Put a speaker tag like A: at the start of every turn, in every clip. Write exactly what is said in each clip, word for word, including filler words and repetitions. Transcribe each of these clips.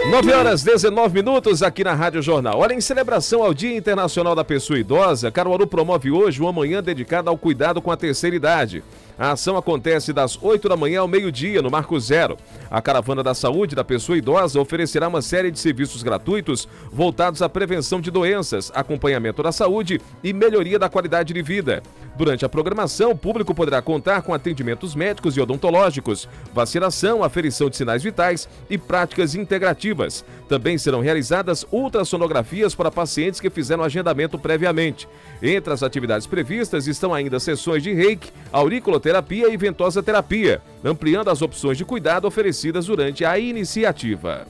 A: nove horas e dezenove minutos aqui na Rádio Jornal. Olha, em celebração ao Dia Internacional da Pessoa Idosa, Caruaru promove hoje uma manhã dedicada ao cuidado com a terceira idade. A ação acontece das oito da manhã ao meio-dia, no Marco Zero. A Caravana da Saúde da Pessoa Idosa oferecerá uma série de serviços gratuitos voltados à prevenção de doenças, acompanhamento da saúde e melhoria da qualidade de vida. Durante a programação, o público poderá contar com atendimentos médicos e odontológicos, vacinação, aferição de sinais vitais e práticas integrativas. Também serão realizadas ultrassonografias para pacientes que fizeram agendamento previamente. Entre as atividades previstas estão ainda sessões de reiki, auriculoterapia e ventosa terapia, ampliando as opções de cuidado oferecidas durante a iniciativa.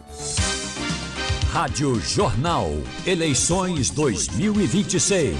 B: Rádio Jornal, eleições dois mil e vinte e seis.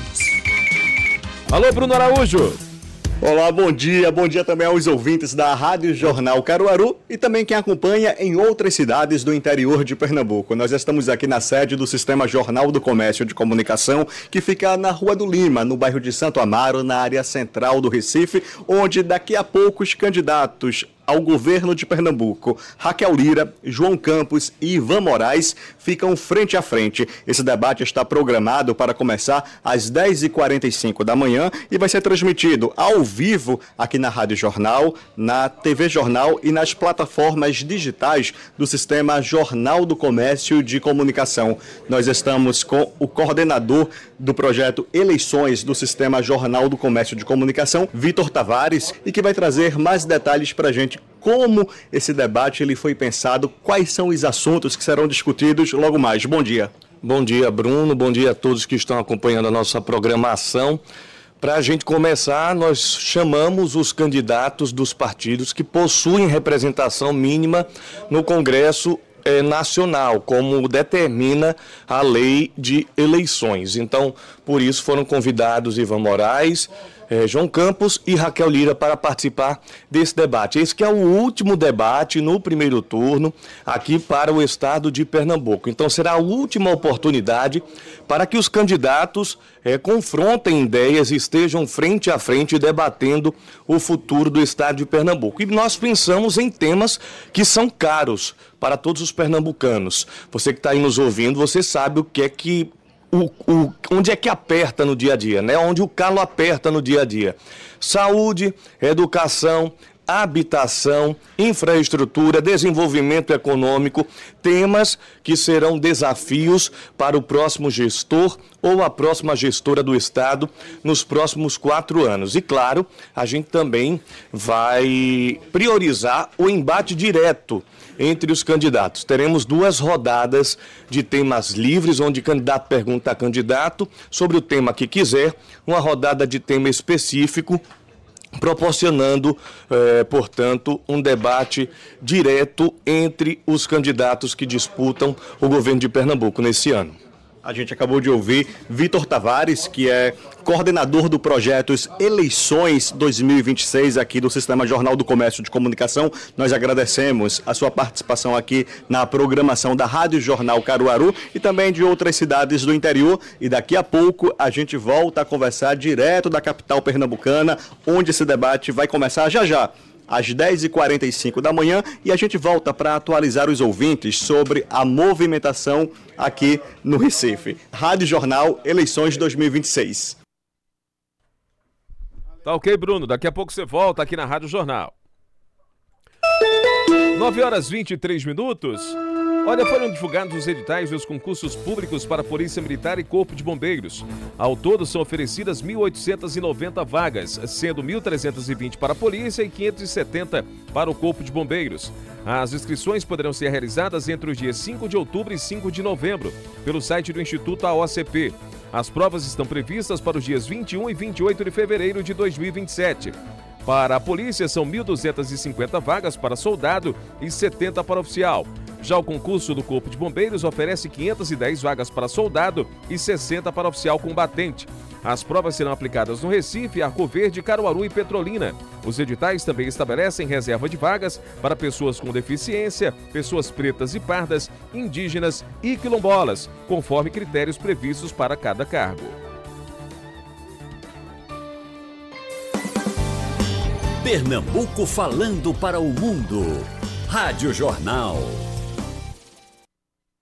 A: Alô, Bruno Araújo.
C: Olá, bom dia. Bom dia também aos ouvintes da Rádio Jornal Caruaru e também quem acompanha em outras cidades do interior de Pernambuco. Nós estamos aqui na sede do Sistema Jornal do Comércio de Comunicação, que fica na Rua do Lima, no bairro de Santo Amaro, na área central do Recife, onde daqui a pouco os candidatos ao governo de Pernambuco, Raquel Lira, João Campos e Ivan Moraes, ficam frente a frente. Esse debate está programado para começar às dez e quarenta e cinco da manhã e vai ser transmitido ao vivo aqui na Rádio Jornal, na T V Jornal e nas plataformas digitais do Sistema Jornal do Comércio de Comunicação. Nós estamos com o coordenador do projeto Eleições do Sistema Jornal do Comércio de Comunicação, Vitor Tavares, e que vai trazer mais detalhes para a gente como esse debate ele foi pensado, quais são os assuntos que serão discutidos logo mais. Bom dia.
D: Bom dia, Bruno. Bom dia a todos que estão acompanhando a nossa programação. Para a gente começar, nós chamamos os candidatos dos partidos que possuem representação mínima no Congresso eh, Nacional, como determina a lei de eleições. Então, por isso foram convidados Ivan Moraes, É, João Campos e Raquel Lira para participar desse debate. Esse que é o último debate no primeiro turno aqui para o estado de Pernambuco. Então será a última oportunidade para que os candidatos é, confrontem ideias e estejam frente a frente debatendo o futuro do estado de Pernambuco. E nós pensamos em temas que são caros para todos os pernambucanos. Você que está aí nos ouvindo, você sabe o que é que O, o, onde é que aperta no dia a dia, né? Onde o calo aperta no dia a dia. Saúde, educação, habitação, infraestrutura, desenvolvimento econômico, temas que serão desafios para o próximo gestor ou a próxima gestora do Estado nos próximos quatro anos. E claro, a gente também vai priorizar o embate direto entre os candidatos. Teremos duas rodadas de temas livres, onde candidato pergunta a candidato sobre o tema que quiser, uma rodada de tema específico, proporcionando, eh, portanto, um debate direto entre os candidatos que disputam o governo de Pernambuco nesse ano.
C: A gente acabou de ouvir Vitor Tavares, que é coordenador do projeto Eleições dois mil e vinte e seis aqui do Sistema Jornal do Comércio de Comunicação. Nós agradecemos a sua participação aqui na programação da Rádio Jornal Caruaru e também de outras cidades do interior. E daqui a pouco a gente volta a conversar direto da capital pernambucana, onde esse debate vai começar já já, às dez e quarenta e cinco da manhã, e a gente volta para atualizar os ouvintes sobre a movimentação aqui no Recife. Rádio Jornal, Eleições dois mil e vinte e seis.
A: Tá ok, Bruno. Daqui a pouco você volta aqui na Rádio Jornal. nove horas e vinte e três minutos. Olha, foram divulgados os editais dos concursos públicos para Polícia Militar e Corpo de Bombeiros. Ao todo, são oferecidas mil oitocentas e noventa vagas, sendo mil trezentas e vinte para a Polícia e quinhentas e setenta para o Corpo de Bombeiros. As inscrições poderão ser realizadas entre os dias cinco de outubro e cinco de novembro, pelo site do Instituto A O C P. As provas estão previstas para os dias vinte e um e vinte e oito de fevereiro de dois mil e vinte e sete. Para a Polícia, são mil duzentas e cinquenta vagas para soldado e setenta para oficial. Já o concurso do Corpo de Bombeiros oferece quinhentas e dez vagas para soldado e sessenta para oficial combatente. As provas serão aplicadas no Recife, Arco Verde, Caruaru e Petrolina. Os editais também estabelecem reserva de vagas para pessoas com deficiência, pessoas pretas e pardas, indígenas e quilombolas, conforme critérios previstos para cada cargo.
B: Pernambuco falando para o mundo. Rádio Jornal.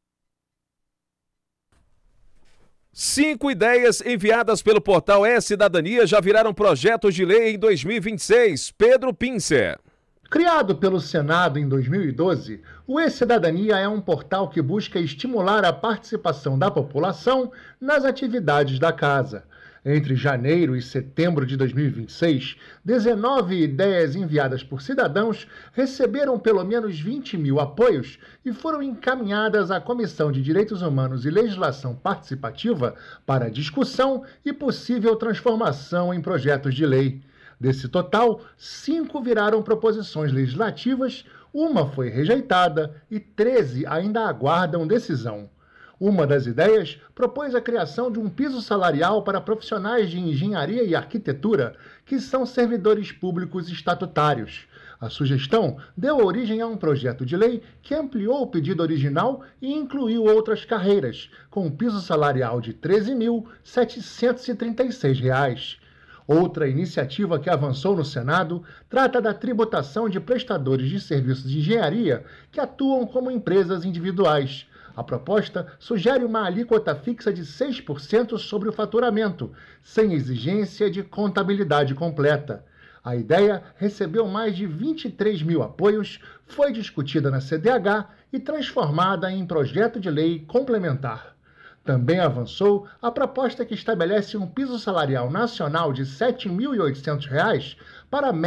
A: Cinco ideias enviadas pelo portal E-Cidadania já viraram projetos de lei em dois mil e vinte e seis. Pedro Pincer.
E: Criado pelo Senado em dois mil e doze, o E-Cidadania é um portal que busca estimular a participação da população nas atividades da casa. Entre janeiro e setembro de dois mil e vinte e seis, dezenove ideias enviadas por cidadãos receberam pelo menos vinte mil apoios e foram encaminhadas à Comissão de Direitos Humanos e Legislação Participativa para discussão e possível transformação em projetos de lei. Desse total, cinco viraram proposições legislativas, uma foi rejeitada e treze ainda aguardam decisão. Uma das ideias propôs a criação de um piso salarial para profissionais de engenharia e arquitetura, que são servidores públicos estatutários. A sugestão deu origem a um projeto de lei que ampliou o pedido original e incluiu outras carreiras, com um piso salarial de treze mil setecentos e trinta e seis reais. Outra iniciativa que avançou no Senado trata da tributação de prestadores de serviços de engenharia que atuam como empresas individuais. A proposta sugere uma alíquota fixa de seis por cento sobre o faturamento, sem exigência de contabilidade completa. A ideia recebeu mais de vinte e três mil apoios, foi discutida na C D H e transformada em projeto de lei complementar. Também avançou a proposta que estabelece um piso salarial nacional de sete mil e oitocentos reais para